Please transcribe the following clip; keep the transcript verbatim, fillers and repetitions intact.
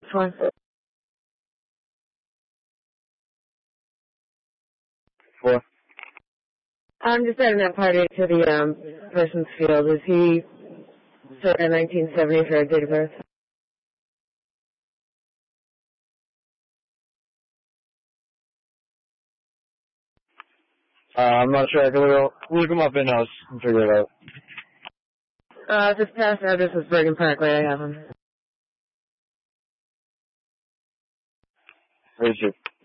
Fine. Four. I'm just adding that party to the um, person's field. Is he circa nineteen seventy for a date of birth? Uh, I'm not sure. I can look, look him up in-house and figure it out. Uh, this past address is Bergen Parkway. I have him. Where is he?